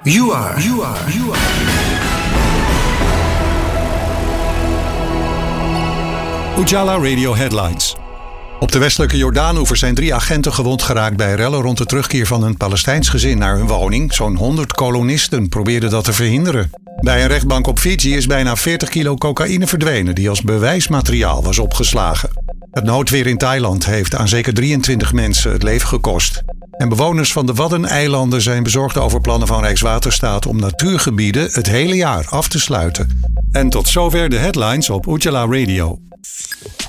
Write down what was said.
You are. Ujala Radio Headlines. Op de westelijke Jordaanoever zijn 3 agenten gewond geraakt bij rellen rond de terugkeer van een Palestijns gezin naar hun woning. Zo'n 100 kolonisten probeerden dat te verhinderen. Bij een rechtbank op Fiji is bijna 40 kilo cocaïne verdwenen die als bewijsmateriaal was opgeslagen. Het noodweer in Thailand heeft aan zeker 23 mensen het leven gekost. En bewoners van de Waddeneilanden zijn bezorgd over plannen van Rijkswaterstaat om natuurgebieden het hele jaar af te sluiten. En tot zover de headlines op Ujala Radio.